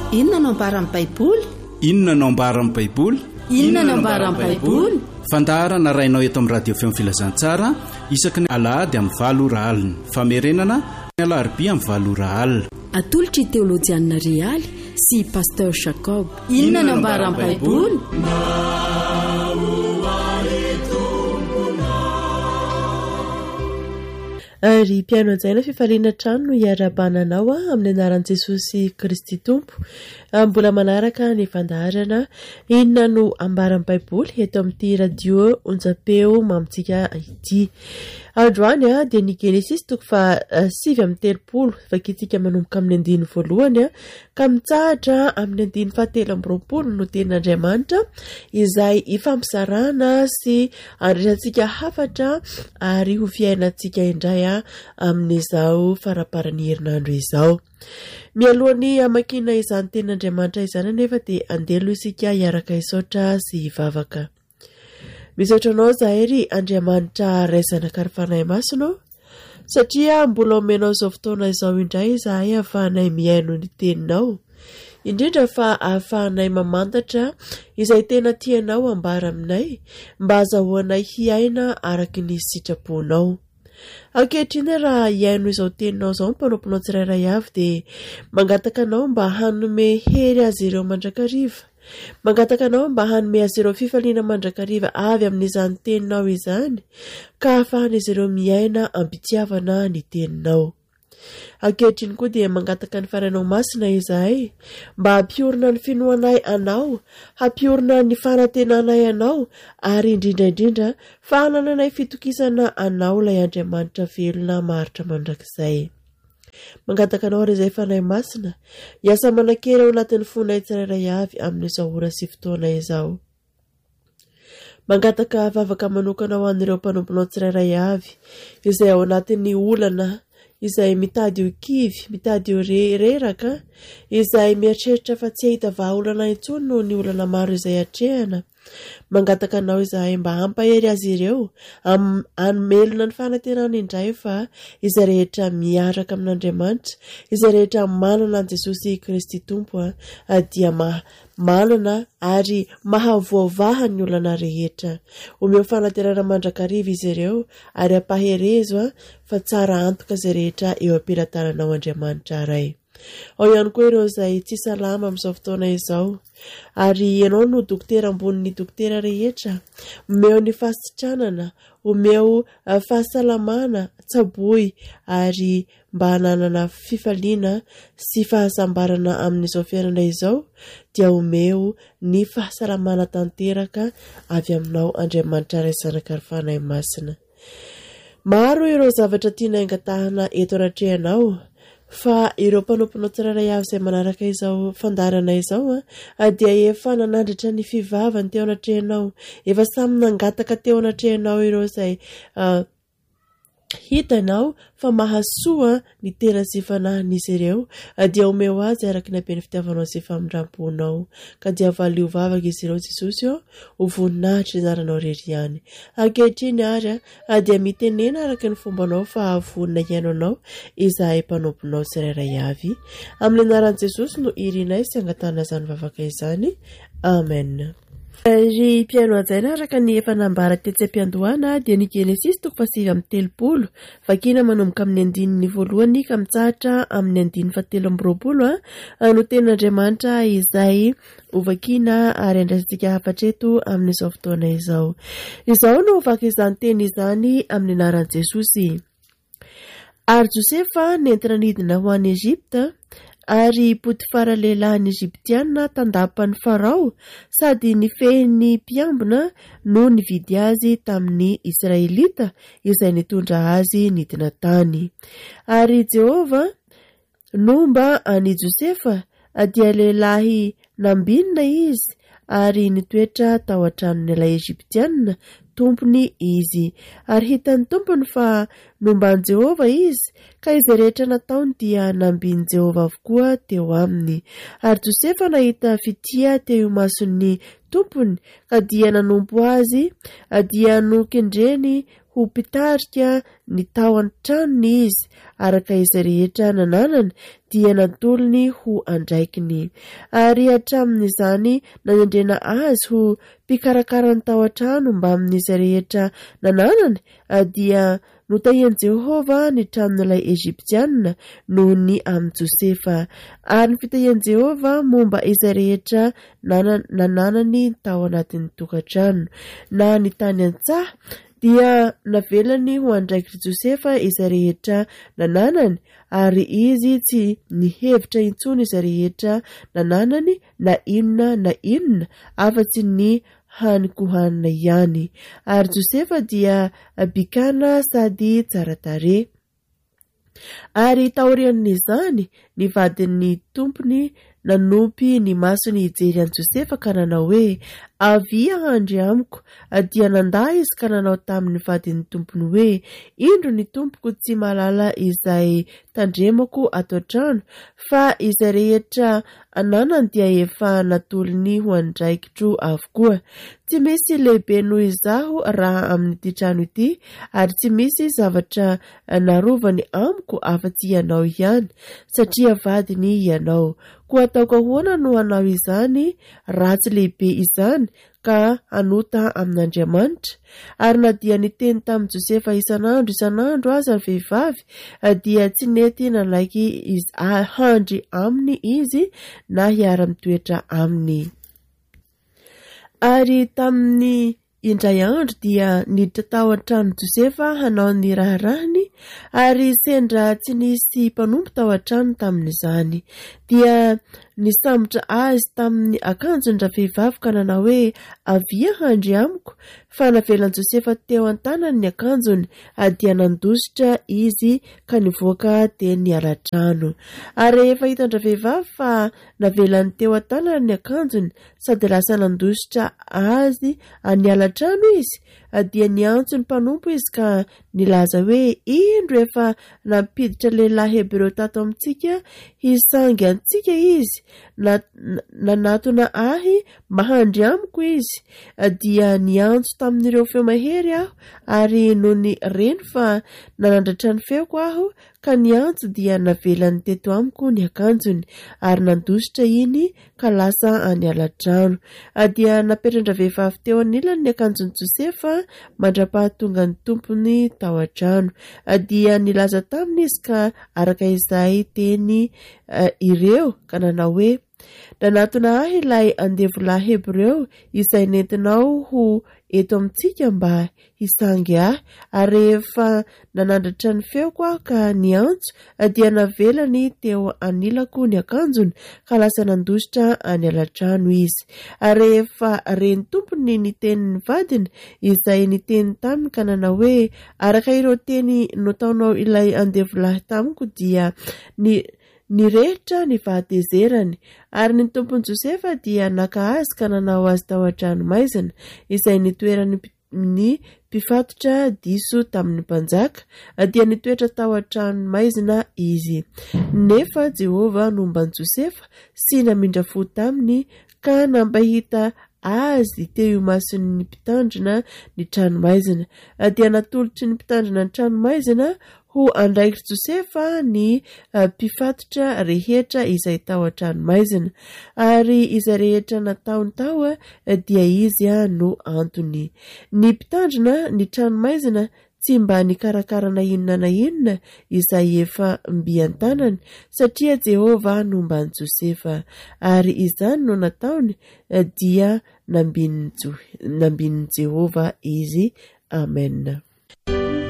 Inona no ambara amin'ny Baiboly? Inona no ambara amin'ny Baiboly? Inona no ambara amin'ny Baiboly? Fandaharana rainao eto amin'ny radio feo filazantsara isaky ny alahady amin'ny 7 alina, famerenana ny alarobia amin'ny 7 alina. Atolotry teolojianina Rialy sy pasteur Jacob. Inona no ambara amin'ny Baiboly? Ary mpiano anjaina fifaliana trano no hiara-bananao amin'ny anaran'i Jesosy Kristy Tompo. Mbola manaraka ny fandaharana inona no ambaran'ny Baiboly eto amin'ity radio onjapeo mamintsika ity. Androany dia ny Genesis 7:30 vakitsika manomboka amin'ny 1 ka mitsahatra amin'ny 7:20 no tenin'Andriamanitra izay ifampisarana sy andresantsika hafatra ary ho fiainantsika indray amin'izao faraparan'ny herinandro izao. Mialohan'ny amakina izany tenin'Andriamanitra izany anefa dia andelo isika hiaraka isotra sy hivavaka. Misaotra anao zahery Andriamanitra raisana karifanahy masino satria mbola omenao izao fotoana izao indray izahay ahafahanay miaino ny teninao, indrindra fa ahafahanay mamantatra izay tena tianao ambara aminay mba azahoanay hiaina araka ny sitraponao. Ankehitriny raha hiaino izao teninao izao mpanomponao tsirairay avy dia mangataka anao mba hanome hery azy ireo mandrakariva, mangataka anao mba hanome azy ireo fifaliana mandrakariva avy amin'izany teninao izany ka ahafahan'izy ireo miaina ambitiavana ny teninao. Ankehitriny koa dia mangataka ny farainao masina izahay mba hampiorina ny finoanay anao, hampiorina ny fanantenanay anao ary indrindra fa hananay fitokisana anao ilay Andriamanitra velona maharitra mandrakizay. Mangataka anao ary izay fanahy masina hiasa manan-kera ao anatin'ny fonay tsirairay avy amin'izao ora sy fotoana izao. Mangataka vavaka manokana ho an'ireo mpanomponao tsirairay avy izay ao anatin'ny olana izay mitady ho kivy, mitady ho reraka, izay mieritreritra fa tsy ahita vahaolana intsony noho ny olana maro izay hatrehana. Mangataka anao izahay mba hampahery azy ireo hamelona ny fanantenana indray fa izay rehetra miaraka amin'Andriamanitra, izay rehetra manana an Jesosy Kristy Tompo dia manana ary mahavoavaha ny olana rehetra. Omeo fanantenana mandrakariva izy ireo ary ampaherezo fa tsara antoka izay rehetra eo am-pilatananao Andriamanitra ray. Ao ihany koa ireo izay tsy salama amin'izao fotoana izao ary ianao no dokotera ambonin'ny dokotera rehetra, omeo ny fasitrana, omeo fahasalamana, tsaboy ary mba hananana fifaliana sy fahasambarana amin'izao fiainana izao dia omeo ny fahasalamana tanteraka avy aminao Andriamanitra raisana karifanahy masina. Maro ireo zavatra tiana angatahana eto anatrehanao fa ireo mpanomponao tsirairay avy izay manaraka izao fandarana izao dia efa nanandratra ny fivavany teo anatrehanao, efa samy nangataka teo anatrehanao ireo izay hitanao fa mahasoa ny tena sy fanahin'izy ireo dia omeo azy araka ny habeny fitiavanao sy famindramponao ka dia valio vavaka izy ireo Jesosy ho voninahitra izaranao reriany. Ankehitriny ary dia mitenena araka ny fombanao fa vonina hiainonao izahay mpanomponao tsirairay avy. Amin'ny anaran'i Jesosy no irinay sy angatana izany vavaka izany. Amen. Ry mpiano anjaina araka ny efa nambara tetsy am-piandohana dia ny Genesis 7:30 vakina manomboka amin'ny 1 ka mitsahatra amin'ny 7:20 no tenin'Andriamanitra izay hovakina ary andraisantsika hafatra eto amin'izao fotoana izao. Izao no vaky izany teny izany amin'ny anaran'i Jesosy. Ary Josefa nentina nidina ho an'i Egypta ary Potifara lehilahin'ny Egyptianina tandapany Farao sady nifehiny mpiambina no nividy azy tamin'ny Israelita izay nitondra azy nidina tany. Ary Jehova nomba ani Josefa dia lehilahy nambinina izy ary nitoetra tao an-tranon'ilay Egyptianina tompony izy ary hitan'ny tompony fa nomban Jehova izy ka izay rehetra nataony dia nambiany Jehova avokoa teo aminy. Ary Josefa nahita fitia teo mason'ny tompony ka dia nanompo azy dia nokendreny ho pitarika ny tao an-tranony izy araka izay rehetra nananany dia natolony ho andraikiny ary hatramin'izany nanendrena azy ho mpikarakara ny tao an-trano mba amin'izay rehetra nananany dia notahian Jehova ny tranon'ilay Eziptianina noho ny amin'ny Josefa ary ny fitahian Jehova momba izay rehetra nananany tao anatin'ny tokantrano na ny tany an-tsaha dia navelany ho andraikitry Josefa izay rehetra nananany ary izy tsy nihevitra intsony izay rehetra nananany na inona afa-tsy ny hanikohanina ihany ary Josefa dia bikana sady tsara tarehy ary taorian'izany ny vadin'ny tompony nanompi ny masony hijery an Josefa ka nanao hoe avia handry amiko dia nandaa izy ka nanao tamin'ny vadin'ny tompony hoe indro ny tompoko tsy malala izay tandremako ato an-trano fa izay rehetra ananany dia efa natolony ho andraikitro avokoa tsy misy lehibe noho izaho raha amin'ity trano ity ary tsy misy zavatra narovany amiko afa-tsy ianao ihany satria vadiny ianao koa ataoko ahoana no hanao izany ratsy lehibe izany ka anota amin'Andriamanitra ary na dia niteny tamin'ny Josefa isan'andro aza ny vehivavy dia tsy nety nalaiky handry aminy izy na hiara-mitoetra aminy ary tamin'ny indray andro dia niditra tao an-trano Josefa hanao ny raharahiny ary sendra tsy nisy mpanompo tao an-trano tamin'izany dia nisambotra azy tamin'ny akanjony vehivavy ka nanao hoe avia handry amiko fa navelan Josefa teo an-tanany ny akanjony dia nandositra izy ka nivoaka teny ala-trano ary rehefa hitandra vehivavy fa navelany teo an-tanany ny akanjony sady lasa nandositra azy any ala-trano izy dia niantso ny mpanompo izy ka nilaza hoe indro efa nampiditra lehilahy Hebreo tato amintsika hisangy antsika izy nanatona ahy mahandry amiko izy dia niantso tamin'ireo feo mahery aho ary noho ny reny fa nanandratra ny feoko aho ka niantso dia navelany teto amiko ny akanjony ary nandositra iny ka lasa any ala-trano dia napetrandra vehivavy teo anilany ny akanjony Josefa mandra-pahatonga ny tompony tao an-trano dia nilaza taminy izy ka araka izay teny ireo ka nanao hoe nanatona ahy ilay andevolahy Hebreo izay nentinao ho eto amintsika mba hisangy ahy ary rehefa nanandratra ny feoko aho ka niantso dia navelany teo anilako ny akanjony ka lasa nandositra any ala-trano izy ary rehefa reny tompony nitenin'ny vadiny izay niteny taminy ka nanao hoe araka ireo teny nataonao ilay andevolahy tamiko dia nirehitra ny fahatezerany ary ny tompony Josefa dia naka azy ka nanao azy tao an-trano maizina izay nitoerany ny mpifatotra diso tamin'ny mpanjaka dia nitoetra tao an-trano maizina izy nefa Jehova nomban'i Josefa sy namindra fo taminy ka nambahita azy teo imason'ny mpitandrina ny trano maizina dia natolotry ny mpitandrina ny trano maizina ho andraikitry Josefa ny mpifatotra rehetra izay tao an-trano maizina ary izay rehetra nataony tao dia izy no antony ny mpitandrina ny trano maizina tsy mba nikarakarana inona na inona izay efa mbian-tanany satria Jehova nombany Josefa ary izany no nataony dia nambin'ny Jehova izy. Amen.